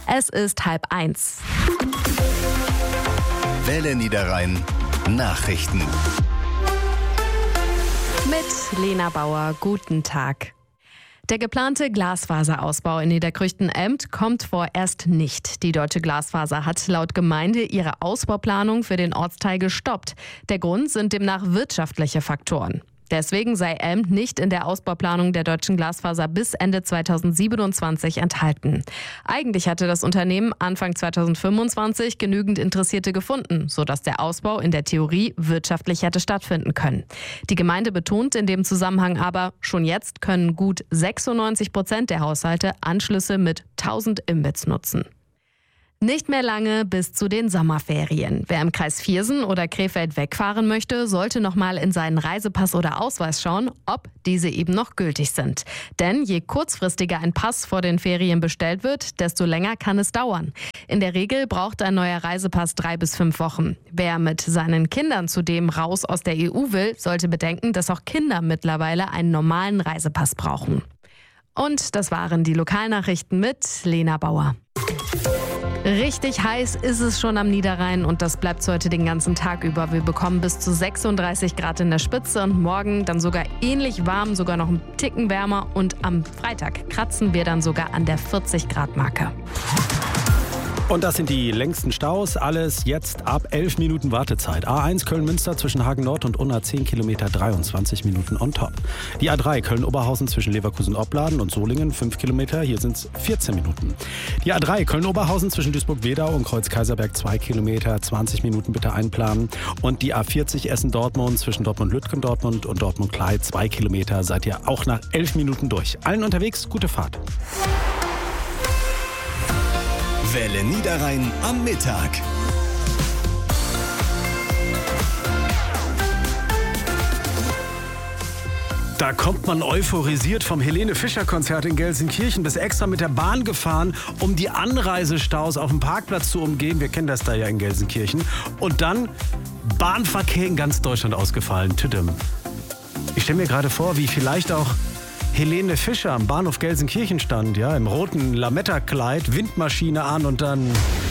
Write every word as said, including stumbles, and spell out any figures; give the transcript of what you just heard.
Es ist halb eins. Welle Niederrhein Nachrichten. Mit Lena Bauer, guten Tag. Der geplante Glasfaserausbau in Niederkrüchten-Empt kommt vorerst nicht. Die Deutsche Glasfaser hat laut Gemeinde ihre Ausbauplanung für den Ortsteil gestoppt. Der Grund sind demnach wirtschaftliche Faktoren. Deswegen sei Empt nicht in der Ausbauplanung der Deutschen Glasfaser bis Ende zweitausendsiebenundzwanzig enthalten. Eigentlich hatte das Unternehmen Anfang zweitausendfünfundzwanzig genügend Interessierte gefunden, sodass der Ausbau in der Theorie wirtschaftlich hätte stattfinden können. Die Gemeinde betont in dem Zusammenhang aber, schon jetzt können gut sechsundneunzig Prozent der Haushalte Anschlüsse mit tausend Mbits nutzen. Nicht mehr lange bis zu den Sommerferien. Wer im Kreis Viersen oder Krefeld wegfahren möchte, sollte noch mal in seinen Reisepass oder Ausweis schauen, ob diese eben noch gültig sind. Denn je kurzfristiger ein Pass vor den Ferien bestellt wird, desto länger kann es dauern. In der Regel braucht ein neuer Reisepass drei bis fünf Wochen. Wer mit seinen Kindern zudem raus aus der E U will, sollte bedenken, dass auch Kinder mittlerweile einen normalen Reisepass brauchen. Und das waren die Lokalnachrichten mit Lena Bauer. Richtig heiß ist es schon am Niederrhein und das bleibt heute den ganzen Tag über. Wir bekommen bis zu sechsunddreißig Grad in der Spitze und morgen dann sogar ähnlich warm, sogar noch einen Ticken wärmer. Und am Freitag kratzen wir dann sogar an der vierzig Grad Marke. Und das sind die längsten Staus. Alles jetzt ab elf Minuten Wartezeit. A eins Köln-Münster zwischen Hagen-Nord und Unna zehn Kilometer, dreiundzwanzig Minuten on top. Die A drei Köln-Oberhausen zwischen Leverkusen-Opladen und Solingen fünf Kilometer. Hier sind es vierzehn Minuten. Die A drei Köln-Oberhausen zwischen Duisburg-Wedau und Kreuz-Kaiserberg zwei Kilometer, zwanzig Minuten bitte einplanen. Und die A vierzig Essen-Dortmund zwischen Dortmund-Lütgendortmund und Dortmund-Clyde zwei Kilometer. Seid ihr auch nach elf Minuten durch. Allen unterwegs, gute Fahrt. Welle Niederrhein am Mittag. Da kommt man euphorisiert vom Helene-Fischer-Konzert in Gelsenkirchen bis extra mit der Bahn gefahren, um die Anreisestaus auf dem Parkplatz zu umgehen. Wir kennen das da ja in Gelsenkirchen. Und dann Bahnverkehr in ganz Deutschland ausgefallen. Tüdem. Ich stelle mir gerade vor, wie vielleicht auch Helene Fischer am Bahnhof Gelsenkirchen stand, ja, im roten Lametta-Kleid, Windmaschine an und dann